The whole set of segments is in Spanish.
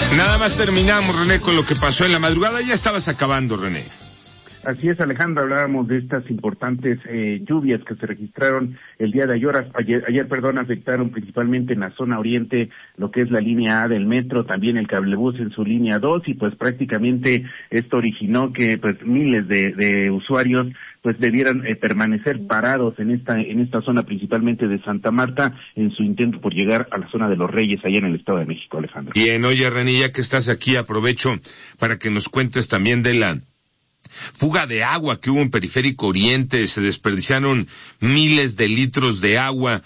Nada más terminamos, René, con lo que pasó en la madrugada. Ya estabas acabando, René. Así es, Alejandro, hablábamos de estas importantes lluvias que se registraron el día de ayer, afectaron principalmente en la zona oriente lo que es la línea A del metro, también el cablebús en su línea 2, y pues prácticamente esto originó que pues miles de usuarios pues debieran permanecer parados en esta zona, principalmente de Santa Marta, en su intento por llegar a la zona de Los Reyes, allá en el Estado de México, Alejandro. Bien, oye, René, ya que estás aquí, aprovecho para que nos cuentes también de la fuga de agua que hubo en Periférico Oriente. Se desperdiciaron miles de litros de agua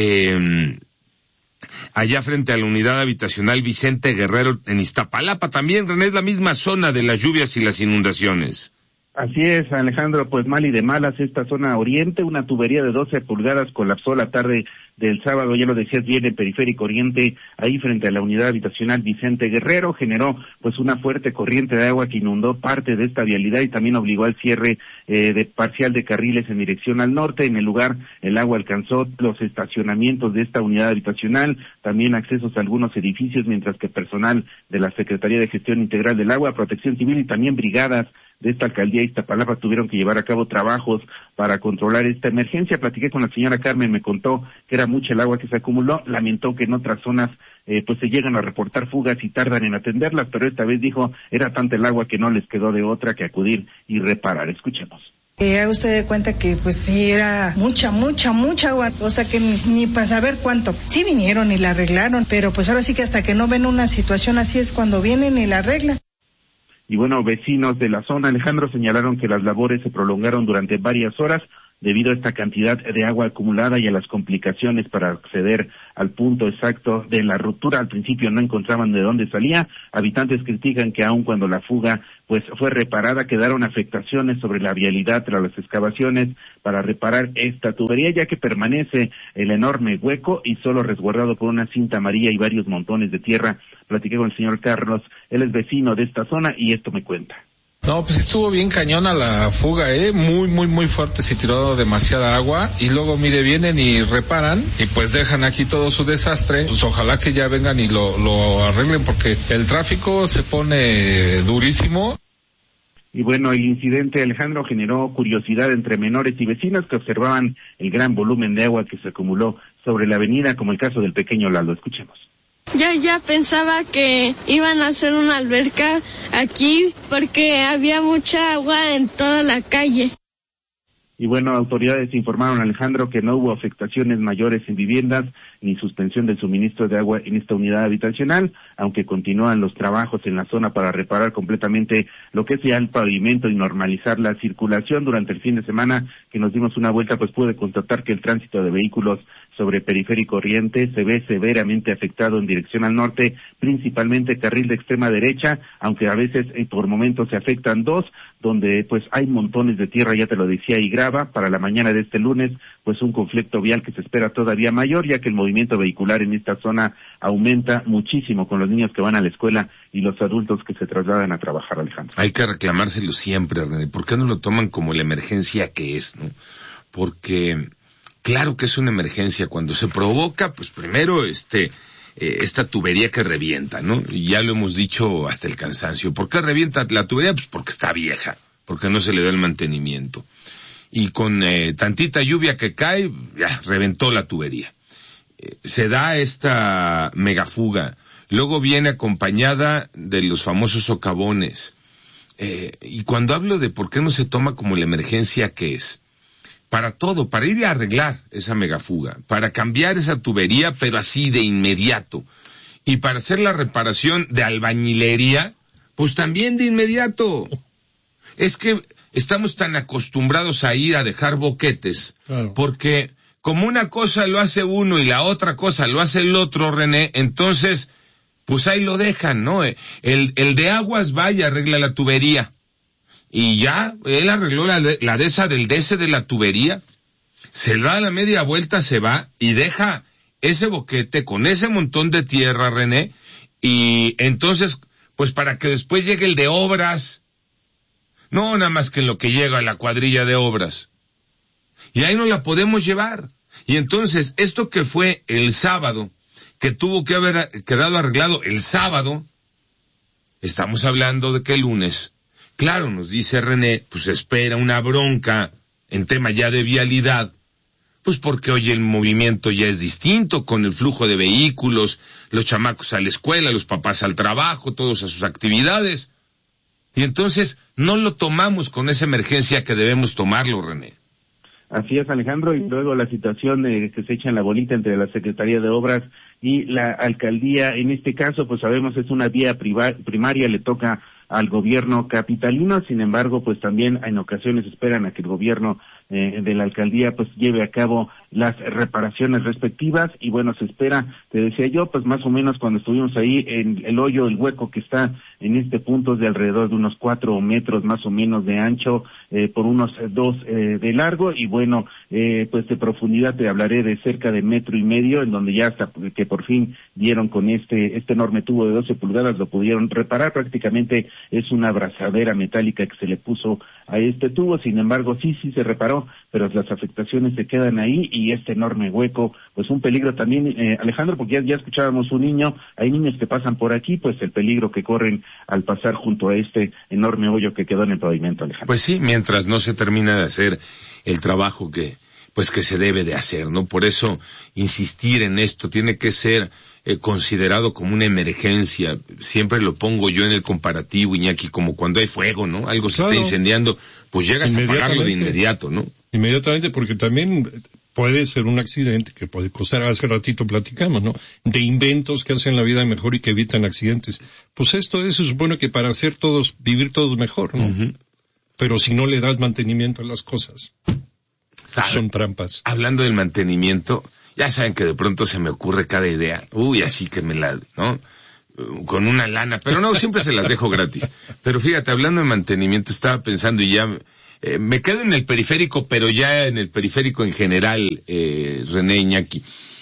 allá frente a la unidad habitacional Vicente Guerrero en Iztapalapa. También, René, es la misma zona de las lluvias y las inundaciones. Así es, Alejandro, pues mal y de malas esta zona oriente. Una tubería de 12 pulgadas colapsó la tarde del sábado, ya lo decías bien, en Periférico Oriente, ahí frente a la unidad habitacional Vicente Guerrero, generó pues una fuerte corriente de agua que inundó parte de esta vialidad y también obligó al cierre parcial de carriles en dirección al norte. En el lugar, el agua alcanzó los estacionamientos de esta unidad habitacional, también accesos a algunos edificios, mientras que personal de la Secretaría de Gestión Integral del Agua, Protección Civil y también brigadas de esta alcaldía de Iztapalapa tuvieron que llevar a cabo trabajos para controlar esta emergencia. Platiqué con la señora Carmen, me contó que era mucha el agua que se acumuló, lamentó que en otras zonas pues se llegan a reportar fugas y tardan en atenderlas, pero esta vez dijo era tanta el agua que no les quedó de otra que acudir y reparar. Escuchemos. Haga usted de cuenta que pues sí era mucha agua, o sea que ni para saber cuánto. Sí vinieron y la arreglaron, pero pues ahora sí que hasta que no ven una situación así es cuando vienen y la arreglan. Y bueno, vecinos de la zona, Alejandro, señalaron que las labores se prolongaron durante varias horas debido a esta cantidad de agua acumulada y a las complicaciones para acceder al punto exacto de la ruptura. Al principio no encontraban de dónde salía. Habitantes critican que aun cuando la fuga pues fue reparada, quedaron afectaciones sobre la vialidad tras las excavaciones para reparar esta tubería, ya que permanece el enorme hueco y solo resguardado por una cinta amarilla y varios montones de tierra. Platiqué con el señor Carlos, él es vecino de esta zona y esto me cuenta. No, pues estuvo bien cañona la fuga, muy fuerte, se tiró demasiada agua y luego, mire, vienen y reparan y pues dejan aquí todo su desastre. Pues ojalá que ya vengan y lo arreglen porque el tráfico se pone durísimo. Y bueno, el incidente, Alejandro, generó curiosidad entre menores y vecinos que observaban el gran volumen de agua que se acumuló sobre la avenida, como el caso del pequeño Lalo. Escuchemos. Yo ya pensaba que iban a hacer una alberca aquí porque había mucha agua en toda la calle. Y bueno, autoridades informaron, Alejandro, que no hubo afectaciones mayores en viviendas ni suspensión del suministro de agua en esta unidad habitacional, aunque continúan los trabajos en la zona para reparar completamente lo que es ya el pavimento y normalizar la circulación. Durante el fin de semana que nos dimos una vuelta, pues pude constatar que el tránsito de vehículos sobre Periférico Oriente se ve severamente afectado en dirección al norte, principalmente carril de extrema derecha, aunque a veces por momentos se afectan dos, donde pues hay montones de tierra, ya te lo decía, y grava. Para la mañana de este lunes, pues un conflicto vial que se espera todavía mayor, ya que el movimiento vehicular en esta zona aumenta muchísimo con los niños que van a la escuela y los adultos que se trasladan a trabajar, Alejandro. Hay que reclamárselo siempre, René. ¿Por qué no lo toman como la emergencia que es, no? Porque claro que es una emergencia cuando se provoca, pues primero esta tubería que revienta, ¿no? Y ya lo hemos dicho hasta el cansancio. ¿Por qué revienta la tubería? Pues porque está vieja, porque no se le da el mantenimiento. Y con tantita lluvia que cae, ya reventó la tubería. Se da esta megafuga. Luego viene acompañada de los famosos socavones. Y cuando hablo de por qué no se toma como la emergencia que es, para todo, para ir a arreglar esa megafuga, para cambiar esa tubería, pero así de inmediato, y para hacer la reparación de albañilería, pues también de inmediato. Es que estamos tan acostumbrados a ir a dejar boquetes, claro, porque como una cosa lo hace uno y la otra cosa lo hace el otro, René, entonces, pues ahí lo dejan, ¿no? El de aguas va y arregla la tubería. Y ya, él arregló la de esa del DC de la tubería, se da la media vuelta, se va y deja ese boquete con ese montón de tierra, René, y entonces, pues para que después llegue el de obras, no nada más que en lo que llega la cuadrilla de obras, y ahí no la podemos llevar. Y entonces, esto que fue el sábado, que tuvo que haber quedado arreglado el sábado, estamos hablando de que el lunes, claro, nos dice René, pues espera una bronca en tema ya de vialidad, pues porque hoy el movimiento ya es distinto, con el flujo de vehículos, los chamacos a la escuela, los papás al trabajo, todos a sus actividades. Y entonces no lo tomamos con esa emergencia que debemos tomarlo, René. Así es, Alejandro, y luego la situación que se echa en la bolita entre la Secretaría de Obras y la Alcaldía. En este caso, pues sabemos es una vía primaria, le toca al gobierno capitalino, sin embargo, pues también en ocasiones esperan a que el gobierno de la alcaldía pues lleve a cabo las reparaciones respectivas, y bueno, se espera, te decía yo, pues más o menos cuando estuvimos ahí en el hoyo, el hueco que está en este punto es de alrededor de unos 4 metros más o menos de ancho, por unos 2 de largo, y bueno, pues de profundidad te hablaré de cerca de 1.5 metros, en donde ya hasta que por fin dieron con este enorme tubo de 12 pulgadas, lo pudieron reparar. Prácticamente es una abrazadera metálica que se le puso a este tubo, sin embargo sí se reparó, pero las afectaciones se quedan ahí, y este enorme hueco, pues un peligro también, Alejandro, porque ya escuchábamos un niño, hay niños que pasan por aquí, pues el peligro que corren al pasar junto a este enorme hoyo que quedó en el pavimento, Alejandro. Pues sí, mientras no se termina de hacer el trabajo que se debe de hacer, ¿no? Por eso insistir en esto, tiene que ser considerado como una emergencia. Siempre lo pongo yo en el comparativo, Iñaki, como cuando hay fuego, ¿no? Algo se está incendiando, pues llegas a apagarlo de inmediato, ¿no? Inmediatamente, porque también puede ser un accidente que puede costar, hace ratito platicamos, ¿no? De inventos que hacen la vida mejor y que evitan accidentes. Pues esto se supone que para vivir todos mejor, ¿no? Uh-huh. Pero si no le das mantenimiento a las cosas, son trampas. Hablando del mantenimiento, ya saben que de pronto se me ocurre cada idea, así que ¿no? Con una lana, pero no, siempre se las dejo gratis. Pero fíjate, hablando de mantenimiento, estaba pensando y ya, me quedo en el periférico, pero ya en el periférico en general, René, Iñaki,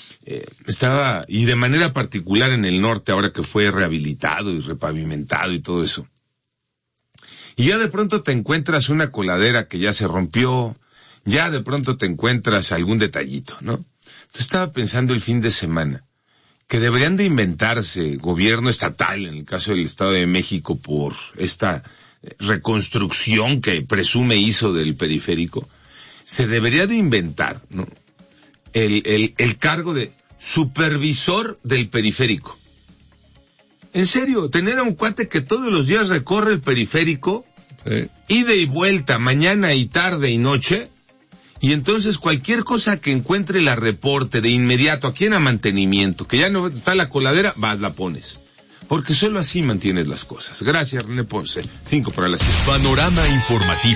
y de manera particular en el norte, ahora que fue rehabilitado y repavimentado y todo eso. Y ya de pronto te encuentras una coladera que ya se rompió, ya de pronto te encuentras algún detallito, ¿no? Entonces estaba pensando el fin de semana que deberían de inventarse, gobierno estatal, en el caso del Estado de México, por esta reconstrucción que presume hizo del periférico, se debería de inventar, ¿no? El cargo de supervisor del periférico. En serio, tener a un cuate que todos los días recorre el periférico, sí, ida y vuelta, mañana y tarde y noche, y entonces cualquier cosa que encuentre la reporte de inmediato, aquí en a mantenimiento, que ya no está la coladera, la pones. Porque solo así mantienes las cosas. Gracias, René Ponce. 5:00. Panorama informativo.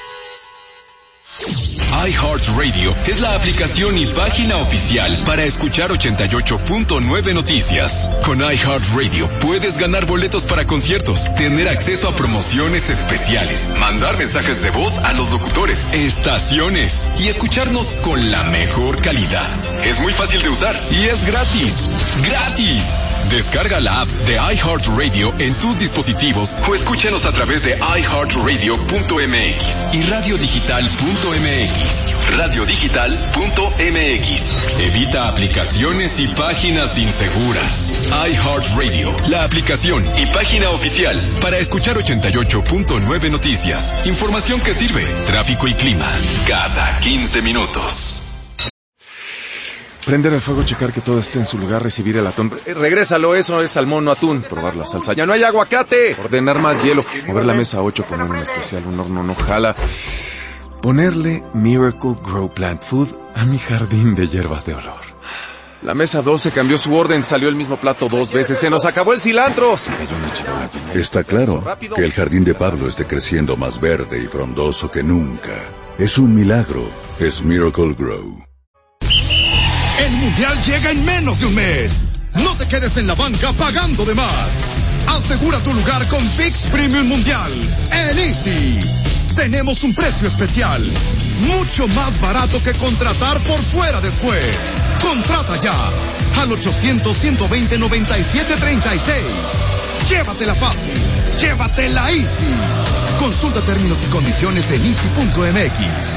iHeartRadio es la aplicación y página oficial para escuchar 88.9 Noticias. Con iHeartRadio puedes ganar boletos para conciertos, tener acceso a promociones especiales, mandar mensajes de voz a los locutores, estaciones y escucharnos con la mejor calidad. Es muy fácil de usar y es gratis. ¡Gratis! Descarga la app de iHeartRadio en tus dispositivos o escúchanos a través de iHeartRadio.mx y radiodigital.mx. Radiodigital.mx. Evita aplicaciones y páginas inseguras. iHeartRadio, la aplicación y página oficial para escuchar 88.9 Noticias. Información que sirve. Tráfico y clima cada 15 minutos. Prender el fuego, checar que todo esté en su lugar, recibir el atún. Regrésalo, eso es salmón, no atún. Probar la salsa, ya no hay aguacate. Ordenar más hielo. Mover la mesa 8, poner un especial, un horno no jala. Ponerle Miracle Grow Plant Food a mi jardín de hierbas de olor. La mesa 12 cambió su orden, salió el mismo plato 2 veces, se nos acabó el cilantro. Se cayó una charola. Está claro que el jardín de Pablo esté creciendo más verde y frondoso que nunca. Es un milagro, es Miracle Grow. El Mundial llega en menos de un mes. No te quedes en la banca pagando de más. Asegura tu lugar con ViX Premium Mundial en Easy. Tenemos un precio especial, mucho más barato que contratar por fuera después. Contrata ya al 800-120-9736. Llévatela fácil, llévatela Easy. Consulta términos y condiciones en easy.mx.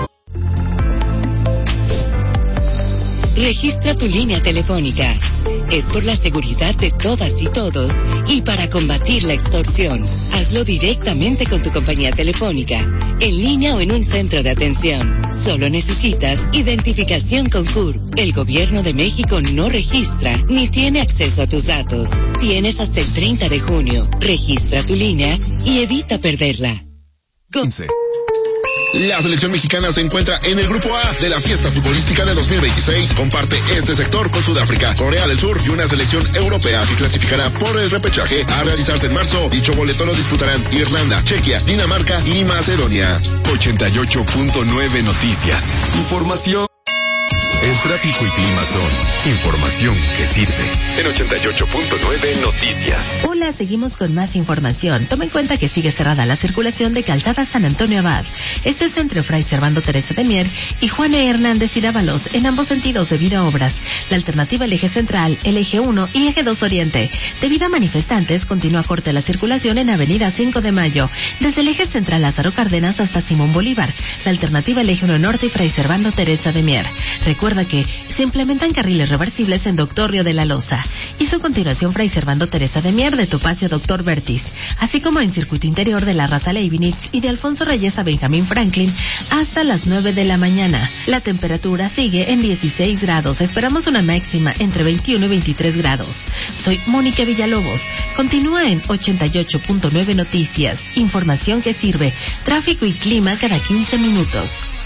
Registra tu línea telefónica. Es por la seguridad de todas y todos y para combatir la extorsión. Hazlo directamente con tu compañía telefónica, en línea o en un centro de atención. Solo necesitas identificación con CURP. El Gobierno de México no registra ni tiene acceso a tus datos. Tienes hasta el 30 de junio. Registra tu línea y evita perderla. 15. La selección mexicana se encuentra en el grupo A de la fiesta futbolística de 2026. Comparte este sector con Sudáfrica, Corea del Sur y una selección europea que clasificará por el repechaje a realizarse en marzo. Dicho boleto lo disputarán Irlanda, Chequia, Dinamarca y Macedonia. 88.9 Noticias. Información. El tráfico y clima son información que sirve. En 88.9 Noticias. Hola, seguimos con más información. Toma en cuenta que sigue cerrada la circulación de Calzada San Antonio Abad. Esto es entre Fray Servando Teresa de Mier y Juan E. Hernández y Dávalos, en ambos sentidos debido a obras. La alternativa el eje central, el eje 1 y eje 2 Oriente. Debido a manifestantes, continúa corte la circulación en Avenida 5 de Mayo, desde el eje central Lázaro Cárdenas hasta Simón Bolívar. La alternativa el eje 1 Norte y Fray Servando Teresa de Mier. Recuerda que se implementan carriles reversibles en Doctor Río de la Loza y su continuación Fray Servando Teresa de Mier de Topacio Doctor Vertis, así como en circuito interior de la Raza Leibniz y de Alfonso Reyes a Benjamín Franklin hasta las 9 de la mañana. La temperatura sigue en 16 grados. Esperamos una máxima entre 21 y 23 grados. Soy Mónica Villalobos. Continúa en 88.9 Noticias. Información que sirve. Tráfico y clima cada 15 minutos.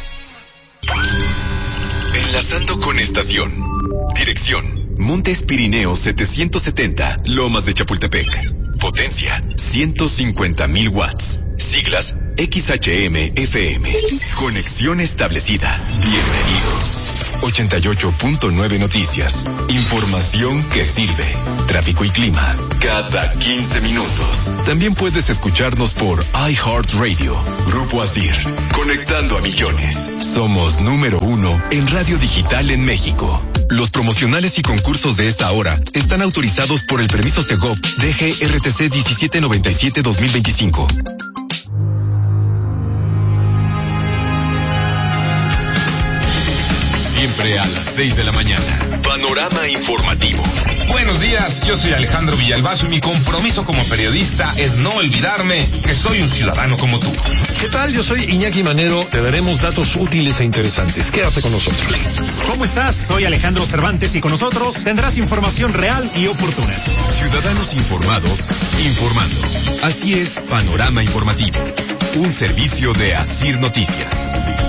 Enlazando con estación. Dirección: Montes Pirineos 770, Lomas de Chapultepec. Potencia: 150,000 watts. Siglas: XHM-FM. Conexión establecida. Bienvenido. 88.9 Noticias. Información que sirve. Tráfico y clima cada 15 minutos. También puedes escucharnos por iHeartRadio. Grupo Asir. Conectando a millones. Somos número 1 en radio digital en México. Los promocionales y concursos de esta hora están autorizados por el permiso Segov DGRTC 1797-2025. Siempre a las 6 de la mañana. Panorama informativo. Buenos días, yo soy Alejandro Villalbazo y mi compromiso como periodista es no olvidarme que soy un ciudadano como tú. ¿Qué tal? Yo soy Iñaki Manero. Te daremos datos útiles e interesantes. Quédate con nosotros. ¿Cómo estás? Soy Alejandro Cervantes y con nosotros tendrás información real y oportuna. Ciudadanos informados, informando. Así es, Panorama Informativo. Un servicio de Asir Noticias.